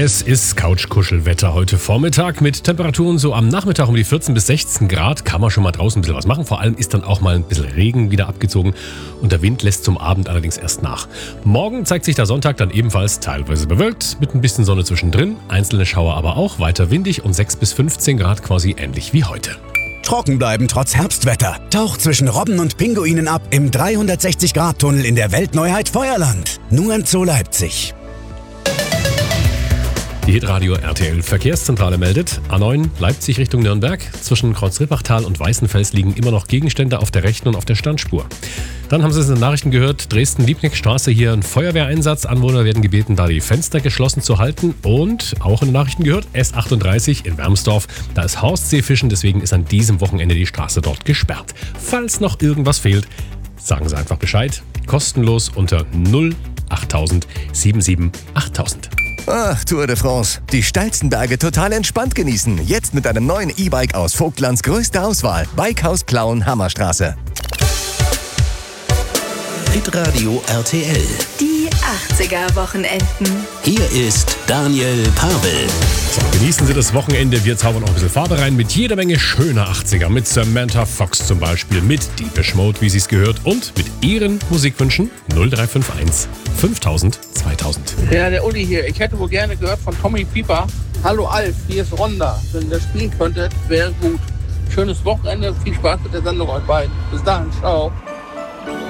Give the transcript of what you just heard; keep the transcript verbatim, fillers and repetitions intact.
Es ist Couchkuschelwetter heute Vormittag mit Temperaturen so am Nachmittag um die vierzehn bis sechzehn Grad. Kann man schon mal draußen ein bisschen was machen. Vor allem ist dann auch mal ein bisschen Regen wieder abgezogen und der Wind lässt zum Abend allerdings erst nach. Morgen zeigt sich der Sonntag dann ebenfalls teilweise bewölkt mit ein bisschen Sonne zwischendrin. Einzelne Schauer aber auch, weiter windig und sechs bis fünfzehn Grad quasi ähnlich wie heute. Trocken bleiben trotz Herbstwetter. Taucht zwischen Robben und Pinguinen ab im dreihundertsechzig Grad Tunnel in der Weltneuheit Feuerland. Nur im Zoo Leipzig. Die Hitradio R T L Verkehrszentrale meldet, A neun Leipzig Richtung Nürnberg. Zwischen Kreuzrippachtal und Weißenfels liegen immer noch Gegenstände auf der rechten und auf der Standspur. Dann haben Sie es in den Nachrichten gehört, Dresden-Liebknecht-Straße hier ein Feuerwehreinsatz. Anwohner werden gebeten, da die Fenster geschlossen zu halten. Und auch in den Nachrichten gehört, S achtunddreißig in Wermsdorf. Da ist Horstseefischen, deswegen ist an diesem Wochenende die Straße dort gesperrt. Falls noch irgendwas fehlt, sagen Sie einfach Bescheid. Kostenlos unter null achttausend siebenundsiebzig achttausend. Ach, Tour de France. Die steilsten Berge total entspannt genießen. Jetzt mit einem neuen E-Bike aus Vogtlands größter Auswahl. Bikehaus Plauen Hammerstraße. Hitradio R T L. Die achtziger-Wochenenden. Hier ist Daniel Pavel. So, genießen Sie das Wochenende. Wir zaubern auch ein bisschen Farbe rein mit jeder Menge schöner achtziger. Mit Samantha Fox zum Beispiel, mit Depeche Mode, wie sie es gehört, und mit Ihren Musikwünschen null drei fünf eins fünftausend zweitausend. Ja, der Uli hier. Ich hätte wohl gerne gehört von Tommy Pieper. Hallo Alf, hier ist Ronda. Wenn ihr das spielen könntet, wäre gut. Schönes Wochenende, viel Spaß mit der Sendung euch beiden. Bis dann, ciao.